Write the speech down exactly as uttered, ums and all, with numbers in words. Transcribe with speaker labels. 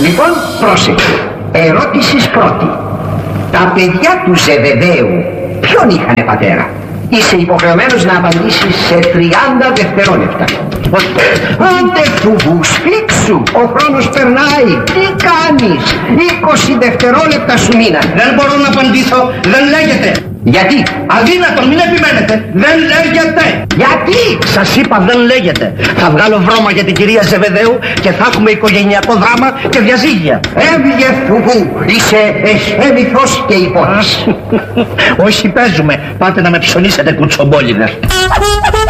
Speaker 1: Λοιπόν, πρόσεξε. Ερώτησης πρώτη. Τα παιδιά του Ζεβεδαίου ποιον είχανε πατέρα? Είσαι υποχρεωμένος να απαντήσεις σε τριάντα δευτερόλεπτα. Άντε φουβού, σφίξου, ο χρόνος περνάει. Τι κάνεις? είκοσι δευτερόλεπτα σου μείναν.
Speaker 2: Δεν μπορώ να απαντήσω, δεν λέγεται.
Speaker 1: Γιατί?
Speaker 2: Αδύνατον, μην επιμένετε. Δεν λέγεται.
Speaker 1: Γιατί?
Speaker 2: Σας είπα δεν λέγεται. Θα βγάλω βρώμα για την κυρία Ζεβεδαίου και θα έχουμε οικογενειακό δράμα και διαζύγια.
Speaker 1: Έβγε φουβού, είσαι εσχέμηθος και υπότης.
Speaker 2: Όχι, παίζουμε. Πάτε να με ψωνίσετε, κουτσομπόλιδες.